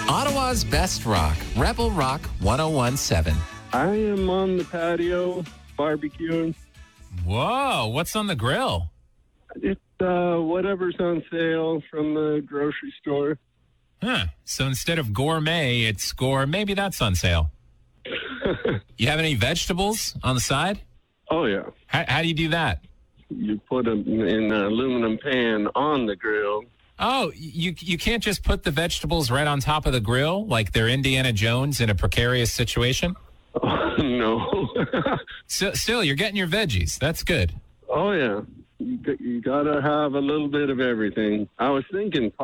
Ottawa's best rock, Rebel Rock 1017. I am on the patio barbecuing. Whoa, what's on the grill? It's whatever's on sale from the grocery store. Huh. So instead of gourmet, it's gore. Maybe that's on sale. You have any vegetables on the side? Oh, yeah. How do you do that? You put them in an aluminum pan on the grill. Oh, you can't just put the vegetables right on top of the grill like they're Indiana Jones in a precarious situation? Oh, no. So, still, you're getting your veggies. That's good. Oh, yeah. You got to have a little bit of everything. I was thinking